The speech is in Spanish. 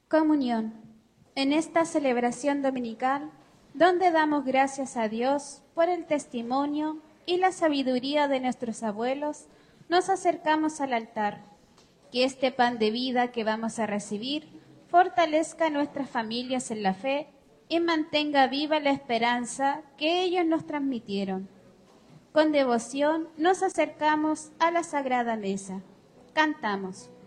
Comunión. En esta celebración dominical, donde damos gracias a Dios por el testimonio y la sabiduría de nuestros abuelos, nos acercamos al altar. Que este pan de vida que vamos a recibir fortalezca a nuestras familias en la fe y mantenga viva la esperanza que ellos nos transmitieron. Con devoción nos acercamos a la Sagrada Mesa. Cantamos.